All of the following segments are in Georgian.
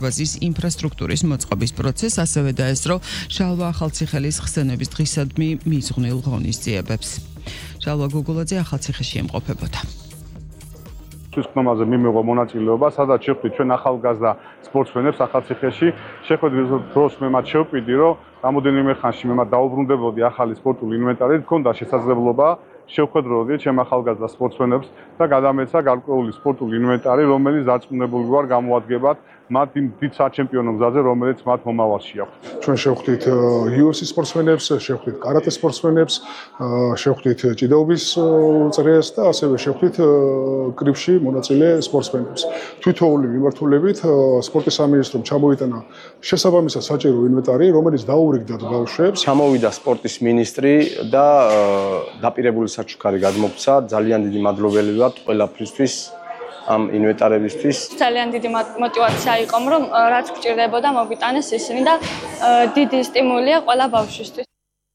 დარბაზის ინფრასტრუქტურის მოწყობის პროცესს, ასევე დაესწრო შალვა ახალციხელის ხსენების დღისადმი მიზღვნილ ღონისძიებებს. შალვა გუგულაძე ახალციხეში ემყოფებოდა. Თვითმფრინავზე მიმიღო მონაწილეობა, სადაც შეხვდით ჩვენ ახალგაზრდა სპორტსმენებს ახალციხეში. შეხვედრის დროს მე მათ შევპირდი, რომ რამოდენიმე ხანში მე მათ დაუბრუნდებოდი ახალი სპორტული ინვენტარი, მქონდა შესაძლებლობა შევხვედროდი ჩემ ახალგაზრდა სპორტსმენებს და გადამეცა გარკვეული სპორტული ინვენტარი, რომელიც დარწმუნებული ვარ გამოადგებათ მათ იმ დიდ საჩემპიონო გზაზე, რომელიც მათ მომავალში აქვს. ჩვენ შევხვდით UFC სპორტსმენებს, შევხვდით კარატე სპორტსმენებს, შევხვდით ჭიდაობის წრეს და ასევე შევხვდით კრიფში მონაწილე სპორტსმენებს. თვითოული მიმართულებით სპორტის სამინისტრომ ჩამოიტანა შესაბამისად საჭირო ინვენტარი, რომელიც დაურიგდათ ბავშვებს. ჩამოვიდა სპორტის მინისტრი და დაპირებული საჩუქარი გადმოგვცა. ძალიან დიდი მადლობელი ვართ ყველაფრისთვის. ამ ინვენტარებისთვის ძალიან დიდი мотивация იყო, რომ რაც გჭირდებოდა მოგვიტანეს ისინი და დიდი სტიმულია ყველა ბავშვისთვის.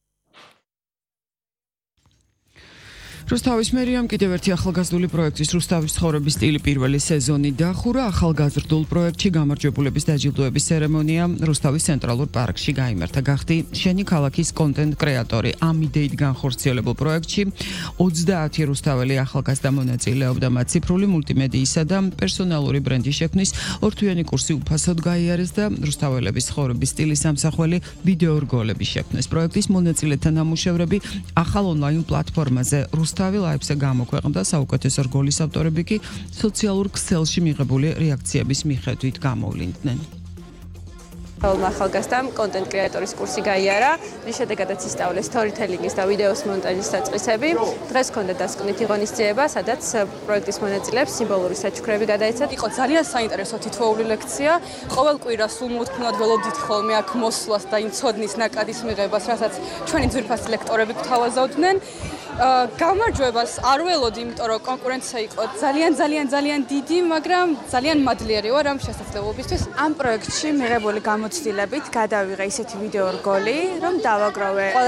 რუსთავის მერიამ კიდევ ერთი ახალგაზრდული პროექტის რუსთავის ცხოვრების სტილი პირველი სეზონი დახურა. ახალგაზრდულ პროექტში გამარჯვებულების დაჯილდოების ცერემონია რუსთავის ცენტრალურ პარკში გაიმართა. გახდი შენი ქალაქის კონტენტ კრეატორი. ამ იდეით განხორციელებულ პროექტში 30 რუსთაველი ახალგაზრდა მონაწილეობდა. მათ ციფრული მულტიმედიისა და პერსონალური ბრენდის შექმნის ორთვიანი კურსი უფასოდ გაიარეს და რუსთაველების ცხოვრების სტილის ამსახველი ვიდეო რგოლები შექმნეს. პროექტის მონაწილეთა ნამუშევრები ახალ ონლაინ პლატფორმაზე რუსთავი ლაივზე გამოქვეყნდა. საუკეთესო რგოლის ავტორები კი სოციალურ ქსელში მიღებული რეაქციების მიხედვით გამოვლინდნენ. ახალგაზრდამ კონტენტ კრეატორის კურსი გაიარა, რის შედეგადაც ისწავლეს სტორითელინგის და ვიდეოს მონტაჟის საწყისები. დღეს ჰქონდა დასკვნითი ღონისძიება, სადაც პროექტის მონაწილეებს სიმბოლური საჩუქრები გადაეცათ. იყო ძალიან საინტერესო თითოეული ლექცია. ყოველ კვირას უმოთქმულად ველოდით ხოლმე აქ მოსვლას და იმ ცოდნის ნაკადის მიღებას, რასაც ჩვენი ძვირფასი ლექტორები გვთავაზობდნენ. გამარჯვებას არ ველოდი, იმიტომ რომ კონკურენცია იყო ძალიან დიდი, მაგრამ ძალიან მადლიერი ვარ ამ შესაძლებლობისთვის. ამ პროექტში მიღებული გამოცდილებით გადავიღე ისეთი ვიდეო რგოლი, რომ დავაგროვე